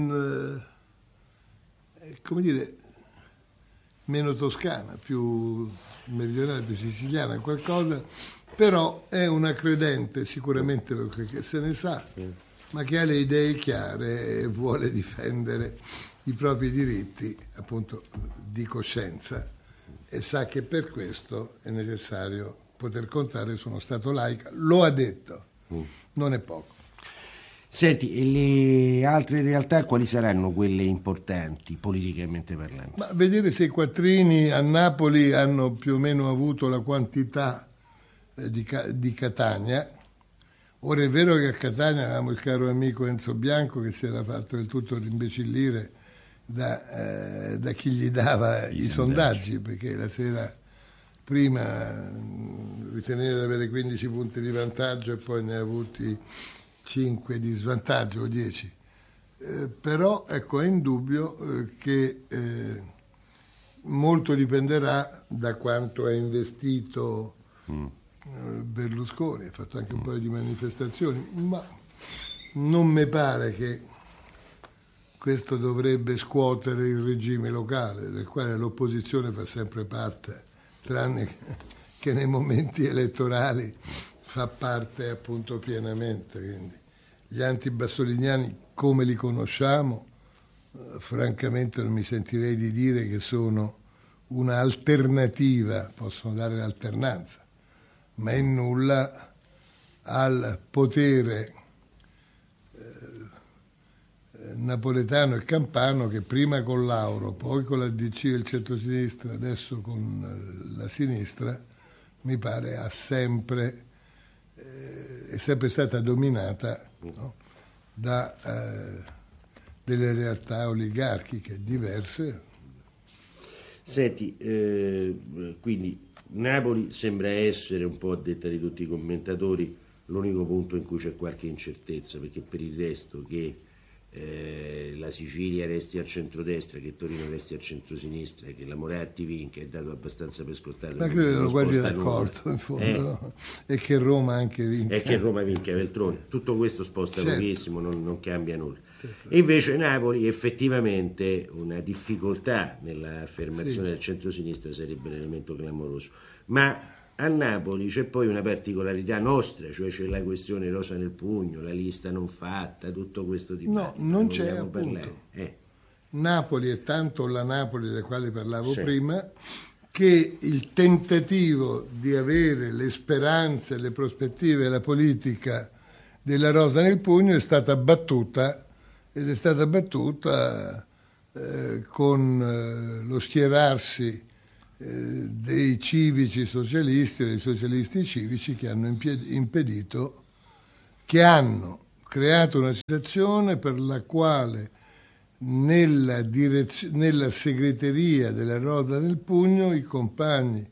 S5: come dire, meno toscana, più meridionale, più siciliana, qualcosa, però è una credente sicuramente perché se ne sa, ma che ha le idee chiare e vuole difendere i propri diritti, appunto, di coscienza, e sa che per questo è necessario poter contare su uno Stato laico. Lo ha detto, non è poco.
S4: Senti, e le altre realtà quali saranno quelle importanti politicamente parlando?
S5: Ma vedere se i quattrini a Napoli hanno più o meno avuto la quantità di Catania. Ora è vero che a Catania avevamo il caro amico Enzo Bianco che si era fatto del tutto rimbecillire da chi gli dava i sondaggi, perché la sera prima riteneva di avere 15 punti di vantaggio e poi ne ha avuti 5 di svantaggio o 10. Però ecco, è indubbio che molto dipenderà da quanto ha investito Berlusconi. Ha fatto anche un paio di manifestazioni, ma non mi pare che questo dovrebbe scuotere il regime locale, del quale l'opposizione fa sempre parte, tranne che nei momenti elettorali fa parte appunto pienamente. Quindi gli antibassoliniani, come li conosciamo, francamente non mi sentirei di dire che sono un'alternativa, possono dare l'alternanza, ma in nulla al potere napoletano e campano che prima con Lauro, poi con la DC e il centrosinistra, adesso con la sinistra, mi pare è sempre stata dominata, no? da delle realtà oligarchiche diverse.
S4: Senti, quindi Napoli sembra essere, un po' a detta di tutti i commentatori, l'unico punto in cui c'è qualche incertezza, perché per il resto che la Sicilia resti al centrodestra, che Torino resti al centrosinistra, che la Moratti vinca è dato abbastanza per scontato.
S5: Ma credo erano quasi d'accordo in fondo, no? E che Roma anche vinca.
S4: E che Roma vinca Veltroni. Tutto questo sposta pochissimo, non cambia nulla. Certo. E invece Napoli effettivamente una difficoltà nell'affermazione del centrosinistra sarebbe l'elemento clamoroso. Ma A Napoli c'è poi una particolarità nostra, cioè c'è la questione rosa nel pugno, la lista non fatta, tutto questo dibattito.
S5: No, non c'è, appunto. Napoli è tanto la Napoli della quale parlavo prima, che il tentativo di avere le speranze, le prospettive e la politica della rosa nel pugno è stata battuta, ed è stata battuta con lo schierarsi dei civici socialisti, dei socialisti civici, che hanno impedito, che hanno creato una situazione per la quale nella segreteria della rosa nel pugno i compagni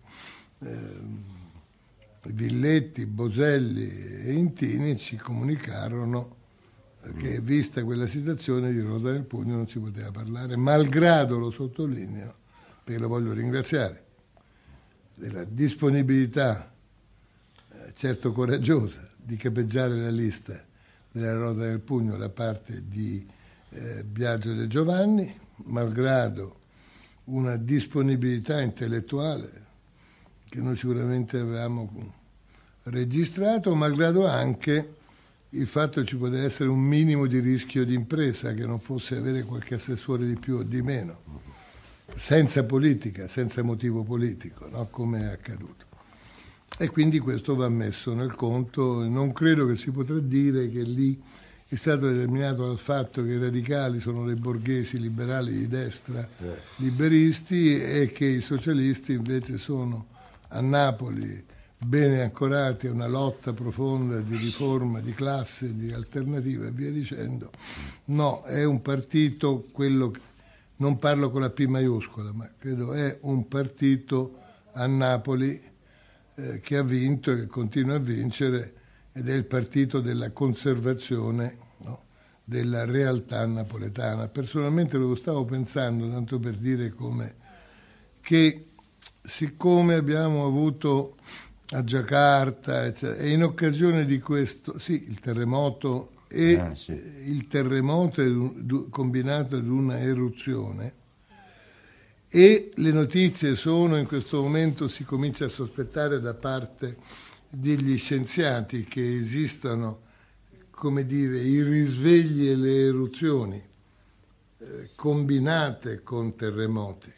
S5: Villetti, Boselli e Intini ci comunicarono che, vista quella situazione, di rosa nel pugno non si poteva parlare, malgrado, lo sottolineo, perché lo voglio ringraziare, della disponibilità certo coraggiosa di capeggiare la lista della rosa nel pugno da parte di Biagio De Giovanni, malgrado una disponibilità intellettuale che noi sicuramente avevamo registrato, malgrado anche il fatto che ci potesse essere un minimo di rischio di impresa, che non fosse avere qualche assessore di più o di meno, senza politica, senza motivo politico, no? Come è accaduto. E quindi questo va messo nel conto. Non credo che si potrà dire che lì è stato determinato dal fatto che i radicali sono dei borghesi liberali di destra, liberisti, e che i socialisti invece sono a Napoli bene ancorati a una lotta profonda di riforma, di classe, di alternativa e via dicendo. No, è un partito, quello che, non parlo con la P maiuscola, ma credo è un partito a Napoli che ha vinto e che continua a vincere, ed è il partito della conservazione, no, della realtà napoletana. Personalmente lo stavo pensando, tanto per dire come, che siccome abbiamo avuto a Giacarta, eccetera, e in occasione di questo, sì, il terremoto il terremoto è combinato ad una eruzione, e le notizie sono, in questo momento si comincia a sospettare da parte degli scienziati che esistano, come dire, i risvegli e le eruzioni combinate con terremoti,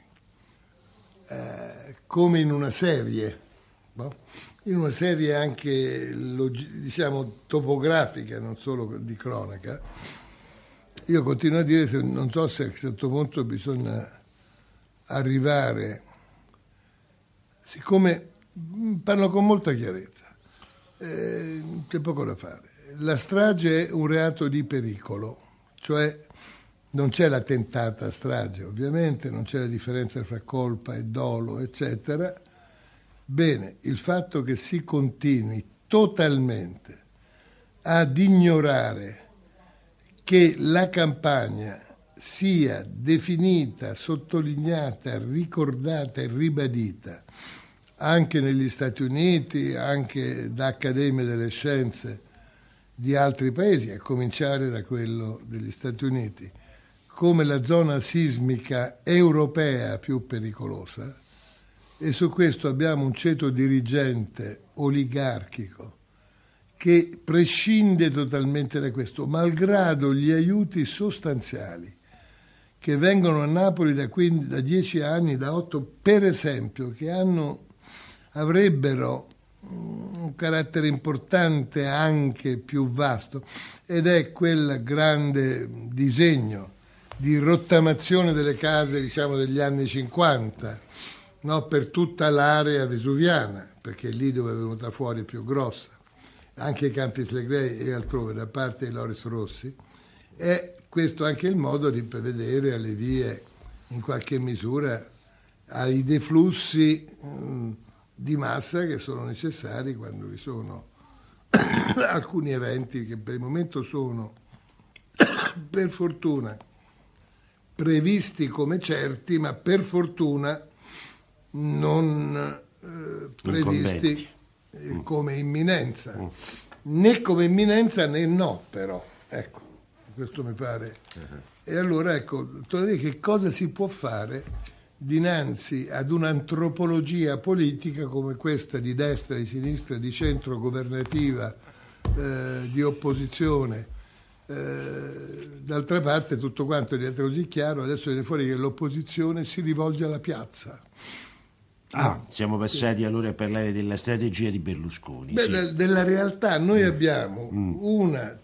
S5: come in una serie, no? In una serie anche, diciamo, topografica, non solo di cronaca. Io continuo a dire, non so se a un certo punto bisogna arrivare, siccome parlo con molta chiarezza, c'è poco da fare. La strage è un reato di pericolo, cioè non c'è la tentata strage, ovviamente, non c'è la differenza fra colpa e dolo, eccetera. Bene, il fatto che si continui totalmente ad ignorare che la Campania sia definita, sottolineata, ricordata e ribadita anche negli Stati Uniti, anche da accademie delle scienze di altri paesi, a cominciare da quello degli Stati Uniti, come la zona sismica europea più pericolosa. E su questo abbiamo un ceto dirigente oligarchico che prescinde totalmente da questo, malgrado gli aiuti sostanziali che vengono a Napoli da 10 anni, da 8 per esempio, che avrebbero un carattere importante, anche più vasto, ed è quel grande disegno di rottamazione delle case, diciamo, degli anni 50, no, per tutta l'area vesuviana, perché è lì dove è venuta fuori più grossa, anche i Campi Flegrei e altrove, da parte di Loris Rossi. È questo anche il modo di prevedere alle vie, in qualche misura, ai deflussi di massa che sono necessari quando vi sono alcuni eventi che per il momento sono, per fortuna, previsti come certi, ma per fortuna non previsti come imminenza, né come imminenza né no, però, ecco, questo mi pare. E allora, ecco, che cosa si può fare dinanzi ad un'antropologia politica come questa di destra, di sinistra, di centro, governativa, di opposizione. D'altra parte tutto quanto diventa così chiaro, adesso viene fuori che l'opposizione si rivolge alla piazza.
S4: Siamo passati allora a parlare della strategia di Berlusconi.
S5: Della realtà. Noi abbiamo un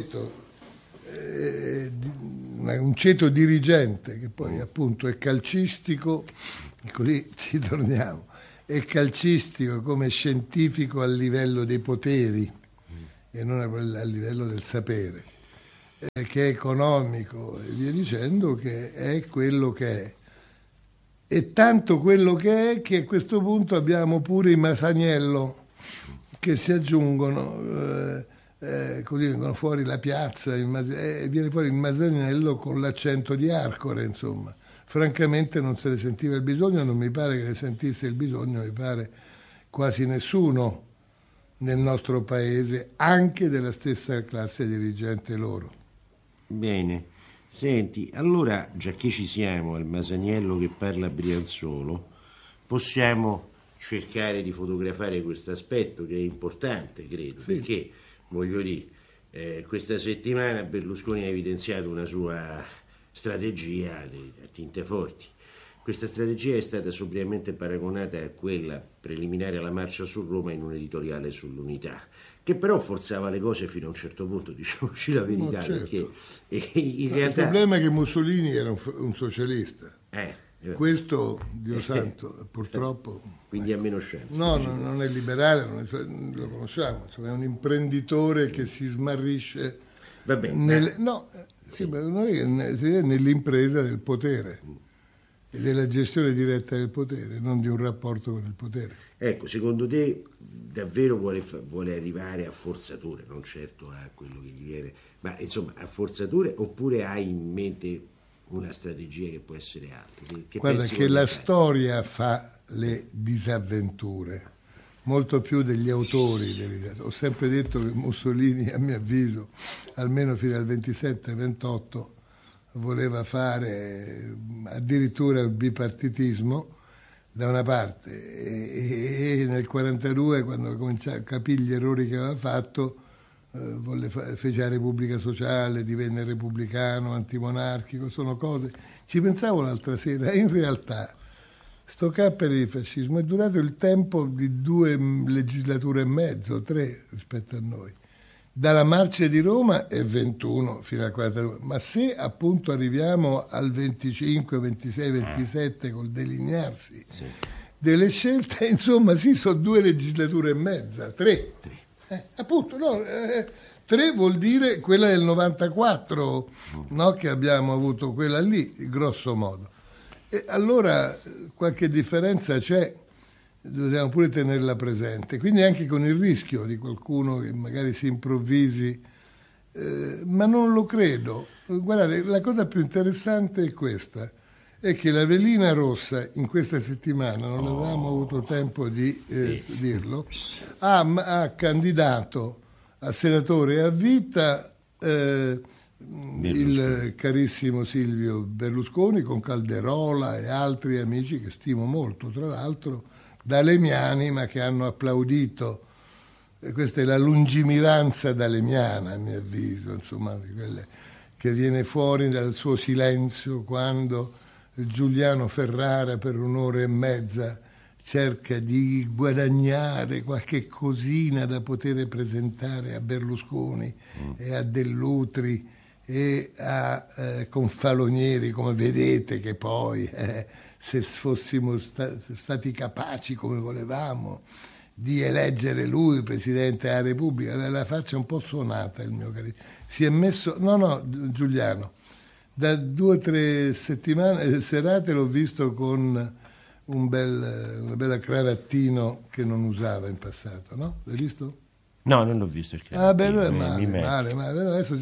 S5: ceto dirigente che poi appunto è calcistico, così ci torniamo, è calcistico come scientifico a livello dei poteri e non a livello del sapere, che è economico e via dicendo, che è quello che è. E tanto quello che è che a questo punto abbiamo pure i Masaniello che si aggiungono, così vengono fuori la piazza, viene fuori il Masaniello con l'accento di Arcore, insomma. Francamente non se ne sentiva il bisogno, non mi pare che ne sentisse il bisogno, mi pare quasi nessuno nel nostro paese, anche della stessa classe dirigente loro.
S4: Bene. Senti, allora, già che ci siamo al Masaniello che parla Brianzolo, possiamo cercare di fotografare questo aspetto che è importante, credo,
S5: sì.
S4: Perché, voglio dire, questa settimana Berlusconi ha evidenziato una sua strategia a tinte forti. Questa strategia è stata sobriamente paragonata a quella preliminare alla marcia su Roma in un editoriale sull'unità, che però forzava le cose fino a un certo punto, diciamoci la verità,
S5: No, certo.
S4: Perché in realtà...
S5: Il problema è che Mussolini era un socialista. Questo, Dio santo, purtroppo...
S4: Quindi ha meno chance.
S5: No, non è liberale, lo conosciamo, insomma, è un imprenditore che si smarrisce nell'impresa del potere e della gestione diretta del potere, non di un rapporto con il potere.
S4: Ecco, secondo te davvero vuole arrivare a forzature, non certo a quello che gli viene, ma insomma a forzature, oppure hai in mente una strategia che può essere altra?
S5: Guarda che la storia fa le disavventure, molto più degli autori. Ho sempre detto che Mussolini, a mio avviso, almeno fino al 27-28, voleva fare addirittura il bipartitismo da una parte e nel 42, quando capì gli errori che aveva fatto, fece la Repubblica Sociale, divenne repubblicano, antimonarchico, sono cose. Ci pensavo l'altra sera, in realtà sto cappero di fascismo è durato il tempo di 2 legislature e mezzo, 3 rispetto a noi. Dalla marcia di Roma è 21 fino al 42, ma se appunto arriviamo al 25, 26, 27 col delinearsi delle scelte, insomma sì, sono 2 legislature e mezza, 3. Appunto, no, 3 vuol dire quella del 94, no, che abbiamo avuto quella lì, grosso modo. E allora qualche differenza c'è. Dobbiamo pure tenerla presente, quindi anche con il rischio di qualcuno che magari si improvvisi, ma non lo credo. Guardate, la cosa più interessante è questa, è che la velina rossa in questa settimana, non avevamo avuto tempo di dirlo, ha candidato a senatore a vita il carissimo Silvio Berlusconi con Calderola e altri amici che stimo molto, tra l'altro, dalemiani, ma che hanno applaudito. E questa è la lungimiranza dalemiana, a mio avviso, insomma, che viene fuori dal suo silenzio quando Giuliano Ferrara per 1 ora e mezza cerca di guadagnare qualche cosina da poter presentare a Berlusconi e a Dell'Utri e a Confalonieri, come vedete che poi se fossimo stati capaci come volevamo di eleggere lui Presidente della Repubblica, aveva la faccia un po' suonata il mio carissimo, si è messo, Giuliano, da 2 o 3 settimane, serate l'ho visto con una bella cravattino che non usava in passato, no? L'hai visto?
S4: No, non l'ho visto il
S5: cravattino. Male, adesso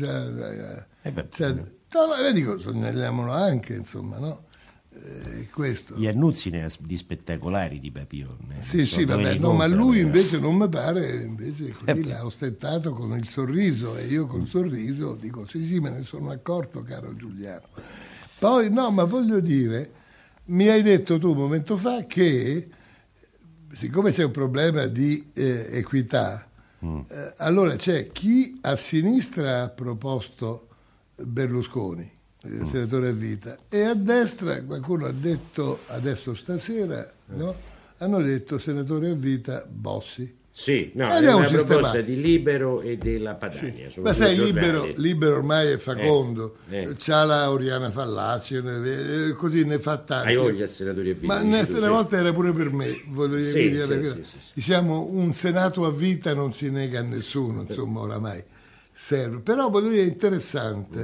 S5: dico, segnaliamolo anche, insomma, no? Questo.
S4: Gli annunzi ne ha di spettacolari di Papillon.
S5: Sì, vabbè, no, ma lui invece non mi pare, invece così l'ha ostentato con il sorriso e io col sorriso dico sì, me ne sono accorto, caro Giuliano. Poi, no, ma voglio dire, mi hai detto tu un momento fa che, siccome c'è un problema di equità, allora c'è chi a sinistra ha proposto Berlusconi, il senatore a vita, e a destra qualcuno ha detto, adesso stasera, no? Hanno detto senatore a vita Bossi.
S4: Sì, no, è una proposta di Libero e della Padania.
S5: Sì. Ma sai, Libero ormai è facondo, c'ha la Oriana Fallaci, così ne fa tanti.
S4: Hai voglia, senatori a vita.
S5: Ma una volta era pure per me, voglio dire, diciamo, un Senato a vita non si nega a nessuno, insomma, oramai serve. Però voglio dire, è interessante.